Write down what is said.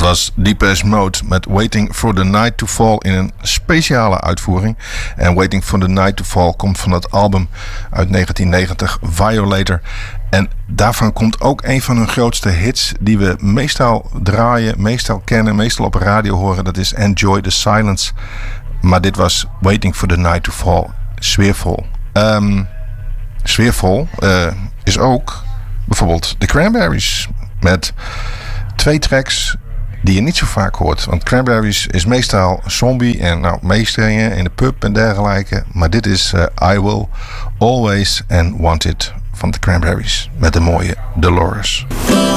was Depeche Mode met Waiting for the Night to Fall in een speciale uitvoering. En Waiting for the Night to Fall komt van het album uit 1990, Violator. En daarvan komt ook een van hun grootste hits die we meestal draaien, meestal kennen, meestal op radio horen. Dat is Enjoy the Silence. Maar dit was Waiting for the Night to Fall. Sfeervol. Sfeervol is ook bijvoorbeeld The Cranberries met 2 tracks die je niet zo vaak hoort. Want Cranberries is meestal zombie en meestringen in de pub en dergelijke. Maar dit is I Will Always and Want It van de Cranberries met de mooie Dolores.